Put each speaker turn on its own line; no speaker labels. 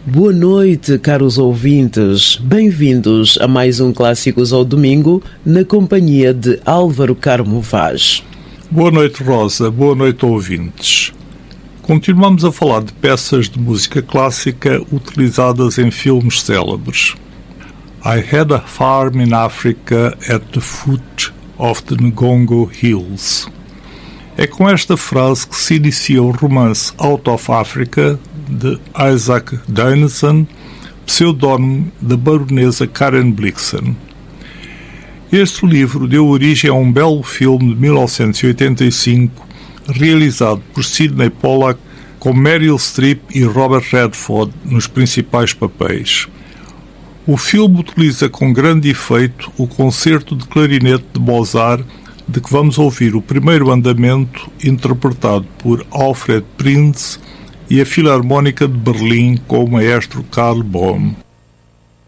Boa noite, caros ouvintes. Bem-vindos a mais um Clássicos ao Domingo, na companhia de Álvaro Carmo Vaz.
Boa noite, Rosa. Boa noite, ouvintes. Continuamos a falar de peças de música clássica utilizadas em filmes célebres. I had a farm in Africa at the foot of the Ngongo Hills. É com esta frase que se inicia o romance Out of Africa, de Isaac Dynesen, pseudónimo da baronesa Karen Blixen. Este livro deu origem a um belo filme de 1985, realizado por Sidney Pollack, com Meryl Streep e Robert Redford nos principais papéis. O filme utiliza com grande efeito o concerto de clarinete de Mozart, de que vamos ouvir o primeiro andamento, interpretado por Alfred Prinz, e a Filarmónica de Berlim com o maestro Karl Bohm.